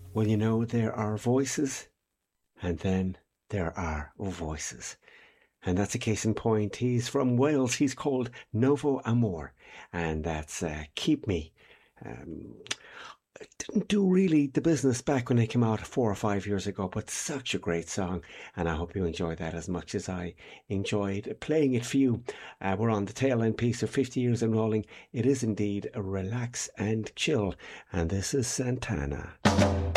Well, you know, there are voices and then there are voices. And that's a case in point. He's from Wales. He's called Novo Amor. And that's Keep Me. Um, didn't do really the business back when they came out 4 or 5 years ago, but such a great song. And I hope you enjoy that as much as I enjoyed playing it for you. We're on the tail end piece of 50 years and rolling. It is indeed a relax and chill. And this is Santana.